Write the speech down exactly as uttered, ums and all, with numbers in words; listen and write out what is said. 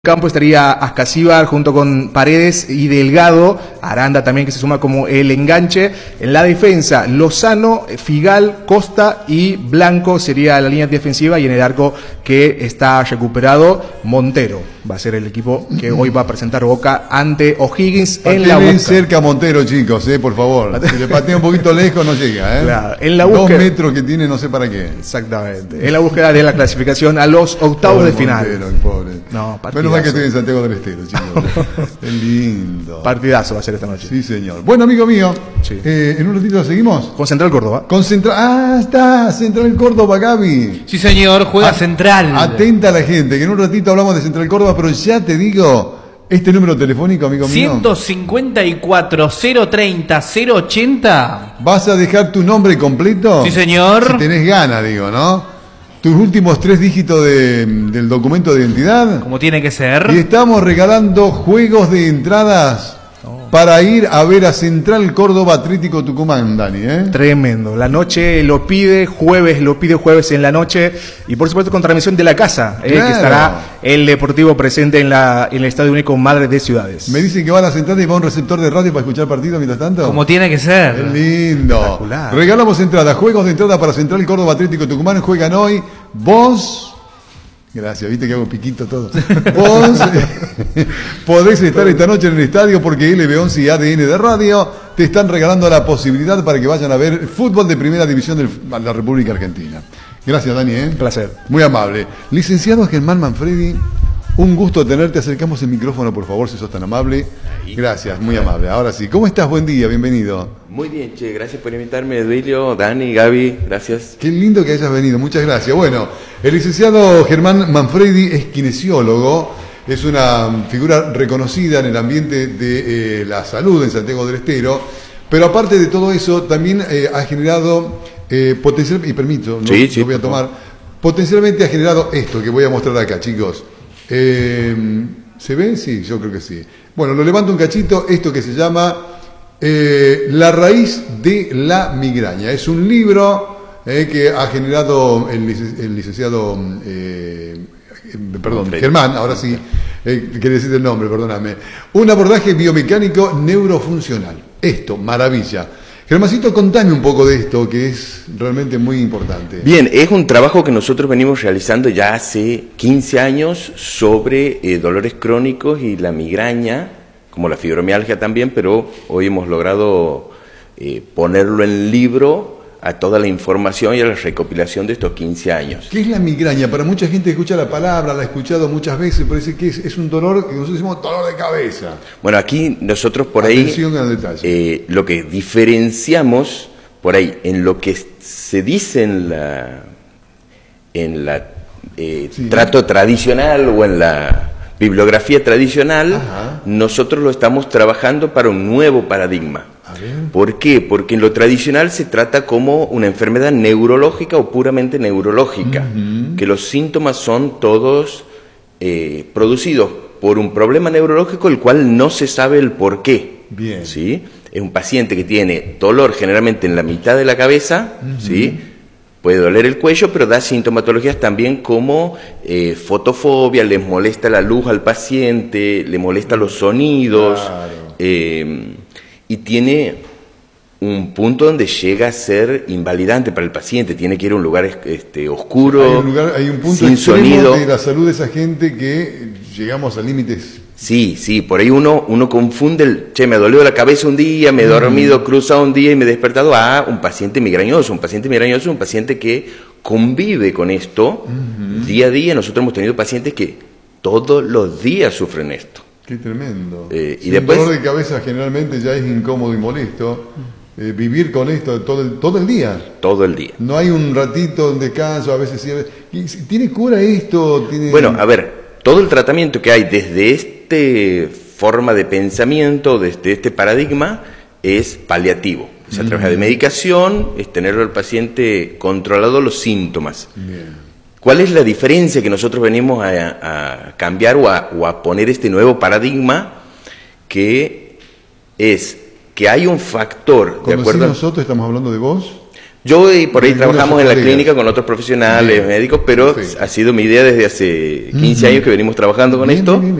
Campo estaría Ascasíbar junto con Paredes y Delgado, Aranda también que se suma como el enganche. En la defensa, Lozano, Figal, Costa y Blanco sería la línea defensiva, y en el arco que está recuperado, Montero. Va a ser el equipo que hoy va a presentar Boca ante O'Higgins en la búsqueda. Cerca a Montero, chicos, eh, por favor. Si le patea un poquito lejos no llega. Eh. Claro, en la búsqueda. Dos metros que tiene, no sé para qué. Exactamente. En la búsqueda de la clasificación a los octavos pobre de final. Montero, pobre. No, menos mal que estoy en Santiago del Estero, chicos. Es lindo. Partidazo va a ser esta noche. Sí, señor. Bueno, amigo mío, sí. eh, en un ratito seguimos. Con Central Córdoba. Con Central. Ah, está. Central Córdoba, Gaby. Sí, señor. Juega A Central. Atenta a la gente, que en un ratito hablamos de Central Córdoba, pero ya te digo, este número telefónico, amigo mío. ciento cincuenta y cuatro, cero treinta, cero ochenta. ¿Vas a dejar tu nombre completo? Sí, señor. Si tenés ganas, digo, ¿no? Tus últimos tres dígitos de, del documento de identidad. Como tiene que ser. Y estamos regalando juegos de entradas oh. para ir a ver a Central Córdoba Atlético Tucumán, Dani, ¿eh? Tremendo. La noche lo pide, jueves lo pide, jueves en la noche. Y por supuesto con transmisión de la casa, ¿eh? Claro. Que estará el Deportivo presente en, la, en el Estadio Único Madre de Ciudades. Me dicen que van a sentar y va un receptor de radio para escuchar partido mientras tanto. Como tiene que ser. Qué lindo. Regalamos entradas, juegos de entrada para Central Córdoba Atlético Tucumán. Juegan hoy. Vos, gracias, viste que hago piquito todo. Vos podés estar esta noche en el estadio porque L B once y A D N de Radio te están regalando la posibilidad para que vayan a ver fútbol de primera división de la República Argentina. Gracias, Dani, ¿eh? Un placer. Muy amable. Licenciado Germán Manfredi, un gusto tenerte. Acercamos el micrófono, por favor, si sos tan amable. Gracias, muy amable. Ahora sí. ¿Cómo estás? Buen día, bienvenido. Muy bien, che, gracias por invitarme, Duilio, Dani, Gaby, gracias. Qué lindo que hayas venido, muchas gracias. Bueno, el licenciado Germán Manfredi es kinesiólogo, es una figura reconocida en el ambiente de eh, la salud en Santiago del Estero, pero aparte de todo eso, también eh, ha generado, eh, potencial, y permito, no, sí, sí, lo voy a tomar, potencialmente ha generado esto que voy a mostrar acá, chicos. Eh, ¿Se ve? Sí, yo creo que sí. Bueno, lo levanto un cachito, esto que se llama eh, La raíz de la migraña. Es un libro eh, que ha generado el, lic el licenciado, eh, eh, perdón, Germán, ahora sí, eh, quería decir el nombre, perdóname. Un abordaje biomecánico neurofuncional. Esto, maravilla. Germancito, contame un poco de esto, que es realmente muy importante. Bien, es un trabajo que nosotros venimos realizando ya hace quince años sobre eh, dolores crónicos y la migraña, como la fibromialgia también, pero hoy hemos logrado eh, ponerlo en libro a toda la información y a la recopilación de estos quince años. ¿Qué es la migraña? Para mucha gente que escucha la palabra, la ha escuchado muchas veces, parece que es, es un dolor que nosotros decimos dolor de cabeza. Bueno, aquí nosotros por Atención ahí, al detalle. Eh, lo que diferenciamos por ahí, en lo que se dice en la, en la eh, sí. trato tradicional o en la bibliografía tradicional, ajá, nosotros lo estamos trabajando para un nuevo paradigma. ¿Por qué? Porque en lo tradicional se trata como una enfermedad neurológica o puramente neurológica, uh-huh, que los síntomas son todos eh, producidos por un problema neurológico el cual no se sabe el por qué. Bien. ¿Sí? Es un paciente que tiene dolor generalmente en la mitad de la cabeza, uh-huh, ¿sí? Puede doler el cuello, pero da sintomatologías también como eh, fotofobia, les molesta la luz al paciente, le molesta los sonidos, claro, eh, y tiene un punto donde llega a ser invalidante para el paciente, tiene que ir a un lugar este, oscuro, hay un, lugar, hay un punto sin sonido de la salud de esa gente que llegamos a límites. Sí, sí, por ahí uno, uno confunde el, che, me dolió la cabeza un día, me he dormido mm. cruzado un día y me he despertado a un paciente migrañoso. Un paciente migrañoso es un paciente que convive con esto mm-hmm, día a día. Nosotros hemos tenido pacientes que todos los días sufren esto. Qué tremendo. Eh, y sí, después, el dolor de cabeza generalmente ya es incómodo y molesto. Eh, vivir con esto todo el, todo el día. Todo el día. No hay un ratito de descanso, a veces sí. ¿Tiene cura esto? ¿Tiene... Bueno, a ver, todo el tratamiento que hay desde esta forma de pensamiento, desde este paradigma, es paliativo. Es a través de medicación, es tenerlo al paciente controlado los síntomas. Bien. ¿Cuál es la diferencia que nosotros venimos a, a cambiar o a, o a poner este nuevo paradigma? Que es que hay un factor... Cuando de acuerdo decís nosotros, ¿estamos hablando de vos? Yo y por ahí Ninguno de trabajamos sus en la colegas. clínica con otros profesionales, Bien. médicos, pero Perfecto. ha sido mi idea desde hace quince Ujú. años que venimos trabajando con Bien, esto. bien, bien.